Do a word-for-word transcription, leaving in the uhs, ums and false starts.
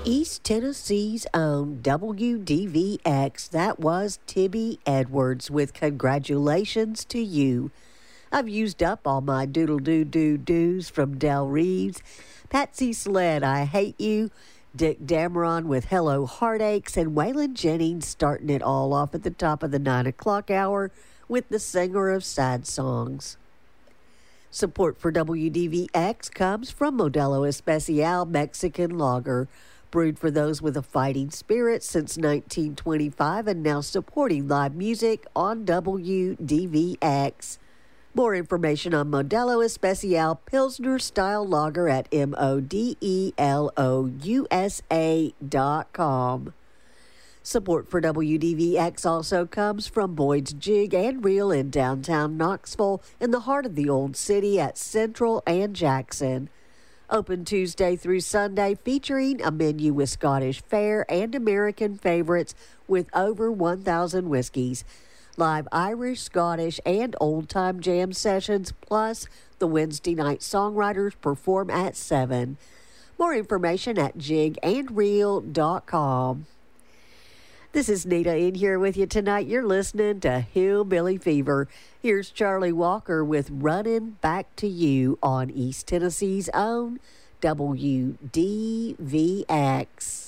East Tennessee's own W D V X. That was Tibby Edwards with congratulations to you. I've used up all my doodle-doo-doo-doos from Del Reeves. Patsy Sled, I Hate You. Dick Dameron with Hello Heartaches. And Waylon Jennings starting it all off at the top of the nine o'clock hour with the singer of sad songs. Support for W D V X comes from Modelo Especial Mexican Lager. Brewed for those with a fighting spirit since nineteen twenty-five and now supporting live music on W D V X. More information on Modelo Especial Pilsner Style Lager at M O D E L O U S A dot com. Support for W D V X also comes from Boyd's Jig and Reel in downtown Knoxville in the heart of the Old City at Central and Jackson. Open Tuesday through Sunday, featuring a menu with Scottish fare and American favorites with over one thousand whiskeys. Live Irish, Scottish, and old-time jam sessions, plus the Wednesday night songwriters perform at seven. More information at jig and reel dot com. This is Nita in here with you tonight. You're listening to Hillbilly Fever. Here's Charlie Walker with Running Back to You on East Tennessee's own W D V X.